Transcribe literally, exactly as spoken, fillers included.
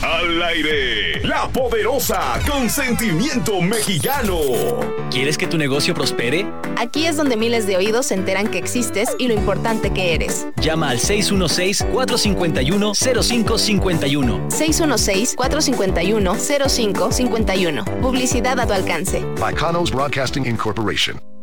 Al aire, La Poderosa con sentimiento mexicano. ¿Quieres que tu negocio prospere? Aquí es donde miles de oídos se enteran que existes y lo importante que eres. Llama al seis uno seis, cuatro cinco uno, cero cinco cinco uno. seis uno seis, cuatro cinco uno, cero cinco cinco uno. Publicidad a tu alcance. By Kanos Broadcasting Incorporation.